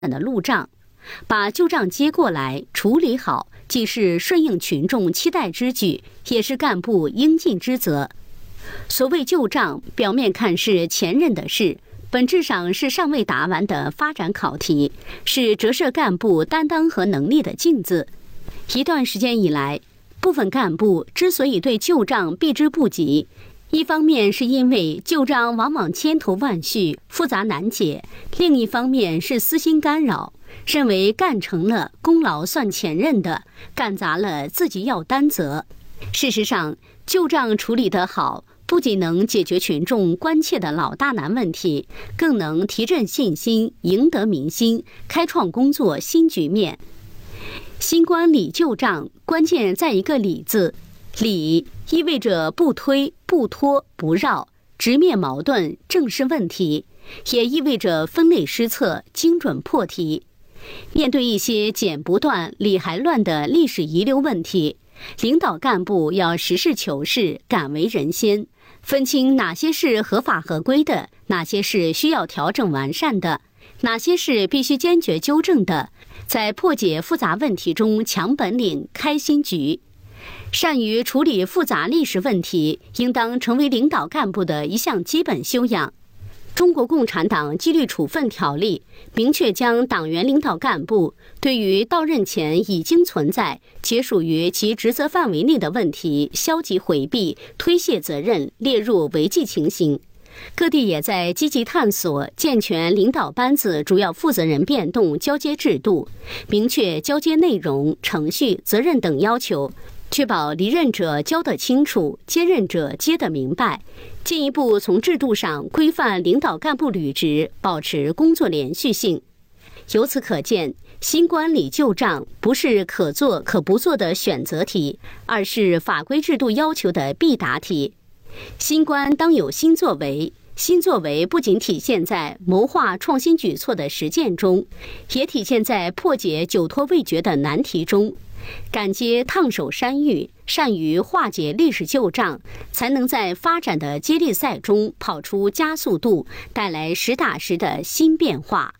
的路障，把旧账接过来处理好，既是顺应群众期待之举，也是干部应尽之责。所谓旧账，表面看是前任的事，本质上是尚未答完的发展考题，是折射干部担当和能力的镜子。一段时间以来，部分干部之所以对旧账避之不及，一方面是因为旧账往往千头万绪，复杂难解；另一方面是私心干扰，认为干成了功劳算前任的，干砸了自己要担责。事实上，旧账处理得好，不仅能解决群众关切的老大难问题，更能提振信心，赢得民心，开创工作新局面。新官理旧账，关键在一个理字。理意味着不推、不拖、不绕，直面矛盾，正视问题，也意味着分类施策，精准破题。面对一些剪不断、理还乱的历史遗留问题，领导干部要实事求是，敢为人先，分清哪些是合法合规的，哪些是需要调整完善的，哪些是必须坚决纠正的，在破解复杂问题中抢本领、开新局。善于处理复杂历史问题，应当成为领导干部的一项基本修养。中国共产党纪律处分条例明确将党员领导干部对于到任前已经存在且属于其职责范围内的问题消极回避、推卸责任列入违纪情形。各地也在积极探索健全领导班子主要负责人变动交接制度，明确交接内容、程序、责任等要求，确保离任者交得清楚，接任者接得明白，进一步从制度上规范领导干部履职，保持工作连续性。由此可见，新官理旧账不是可做可不做的选择题，而是法规制度要求的必答题。新官当有新作为，新作为不仅体现在谋划创新举措的实践中，也体现在破解久拖未决的难题中。敢接烫手山芋，善于化解历史旧账，才能在发展的接力赛中跑出加速度，带来实打实的新变化。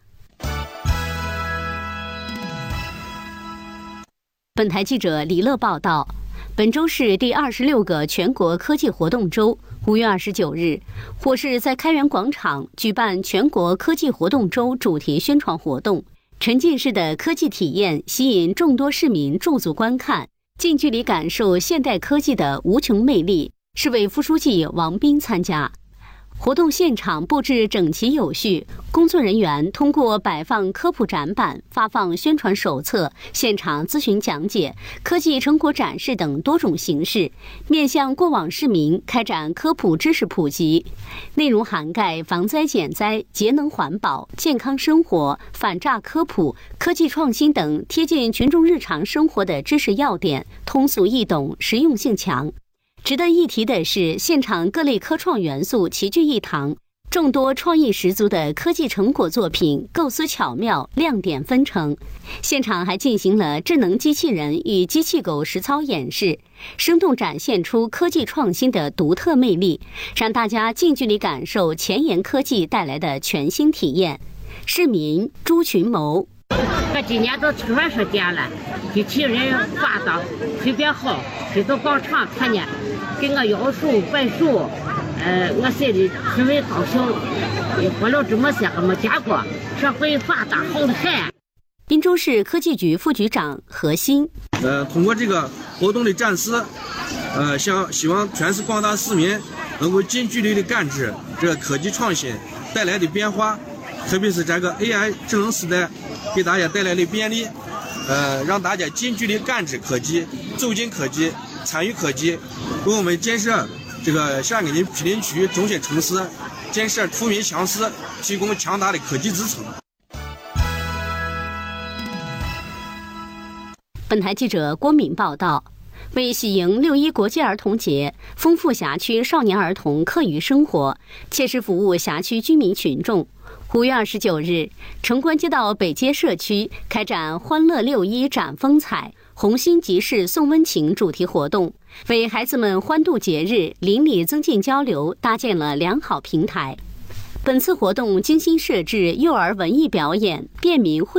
本台记者李乐报道，本周是第26个全国科技活动周。5月29日，我市在开元广场举办全国科技活动周主题宣传活动，沉浸式的科技体验吸引众多市民驻足观看，近距离感受现代科技的无穷魅力。市委副书记王斌参加。活动现场布置整齐有序，工作人员通过摆放科普展板、发放宣传手册、现场咨询讲解、科技成果展示等多种形式，面向过往市民开展科普知识普及，内容涵盖防灾减灾、节能环保、健康生活、反诈科普、科技创新等贴近群众日常生活的知识要点，通俗易懂，实用性强。值得一提的是，现场各类科创元素齐聚一堂，众多创意十足的科技成果作品构思巧妙，亮点纷呈。现场还进行了智能机器人与机器狗实操演示，生动展现出科技创新的独特魅力，让大家近距离感受前沿科技带来的全新体验。市民朱群谋： 我今年都听说是点了，机器人画的特别好，这个广场看见给我摇手摆手，我心里特别高兴，活了这么些还没见过，社会发达好厉害。 滨州市科技局副局长何鑫： 通过这个活动的展示，希望全市广大市民能够近距离的感知这个科技创新带来的变化，特别是这个 AI 智能时代给大家带来的便利，让大家近距离感知科技，走进科技，参与科技，为我们建设这个陕甘宁毗邻区中心城市，建设富民强市提供强大的科技支撑。 本台记者郭敏报道，为喜迎6·1国际儿童节，丰富辖区少年儿童课余生活，切实服务辖区居民群众，5月29日，城关街道北街社区开展欢乐6·1展风采、红心集市送温情主题活动，为孩子们欢度节日、邻里增进交流搭建了良好平台。 本次活动精心设置幼儿文艺表演、便民汇